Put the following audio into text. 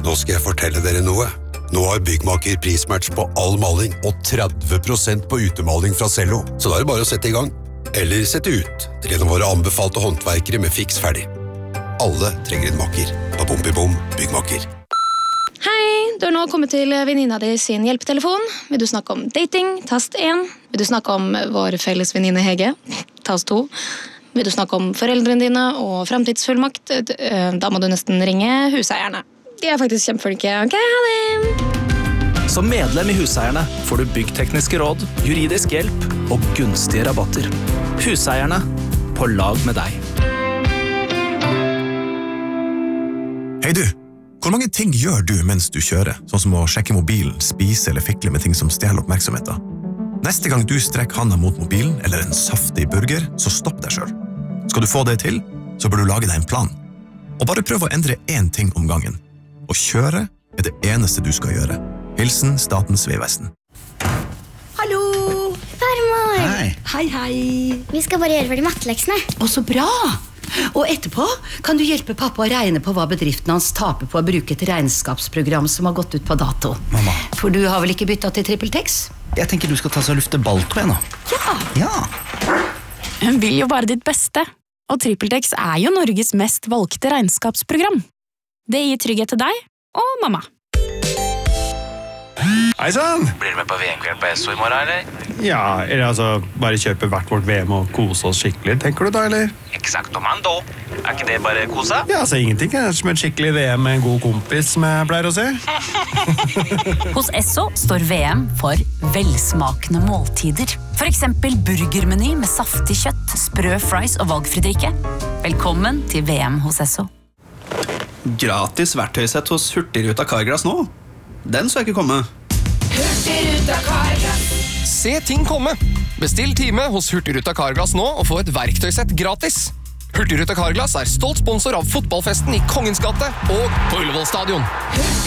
Nå skal jeg fortelle dere noe. Nå har Byggmaker prismatch på all maling og 30% på utemaling fra Cello. Så da er det bare å sette i gang. Eller sette ut til en av våre anbefalte håndverkere med fiks ferdig. Alle trenger en maker. Bom, Byggmaker. Hei, du har nå kommet til venninna di sin hjelpetelefon. Vil du snakke om dating? Tast 1. Vil du snakke om vår felles venninne Hege? Tast 2. Vil du snakke om foreldrene dine og fremtidsfullmakt? Da må du nesten ringe huseierne. De er faktisk kjempeflinke. Ok, ha det! Som medlem i Huseierne får du byggtekniske råd, juridisk hjelp og gunstige rabatter. Huseierne, på lag med deg. Hei du, hvor mange ting gjør du mens du kjører? Sånn som å sjekke mobilen, spise eller fikle med ting som stjeler oppmerksomheten. Neste gang du strekker handa mot mobilen eller en saftig burger, så stopp deg selv. Skal du få det til, så bør du lage deg en plan. Og bare prøv å endre én ting om gangen. Å kjøre er det eneste du skal gjøre. Hilsen Statens Vegvesen. Hallo! Farmor! Hei. Hei. Vi skal bare gjøre ferdig matteleksene. Å, så bra! Og etterpå kan du hjelpe pappa å regne på hva bedriften hans taper på å bruke et regnskapsprogram som har gått ut på dato. Mamma. For du har vel ikke byttet til TrippelTex? Jeg tenker du skal ta seg og lufte balltro nå. Ja. Hun vil jo bare ditt beste. Og TrippelTex er jo Norges mest valgte regnskapsprogram. Det gir trygghet til deg og mamma. Hei sann! Blir du med på VM-kveld på SO i morgen, eller? Ja, eller altså, bare kjøpe hvert vårt VM og kose oss skikkelig, tenker du da, eller? Exactomando. Er ikke det bare kosa? Ja, altså ingenting er som et skikkelig VM med en god kompis, som jeg pleier å se. Hos SO står VM for velsmakende måltider. For eksempel burgermeny med saftig kjøtt, sprø fries og valgfridrikke. Velkommen til VM hos SO. Gratis verktøysett hos Hurtigruta Carglass nå. Den så jeg ikke komme. Hurtigruta Carglass. Se ting komme. Bestill time hos Hurtigruta Carglass nå og få et verktøysett gratis. Hurtigruta Carglass er stolt sponsor av fotballfesten i Kongens gate og på Ullevål stadion.